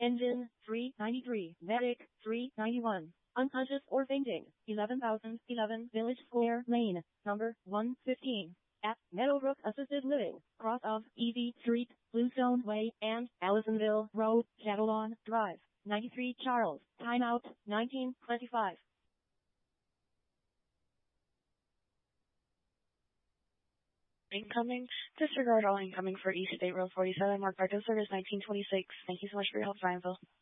Engine, 393. Medic, 391. Unconscious or fainting, 11,011 Village Square Lane, number 115. At Meadowbrook Assisted Living, cross of Easy Street, Bluestone Way, and Allisonville Road, Shadowlawn Drive, 93 Charles. Timeout, 1925. Incoming. Disregard all incoming for East State Road 47, marked Park Service 1926. Thank you so much for your help, Ryanville.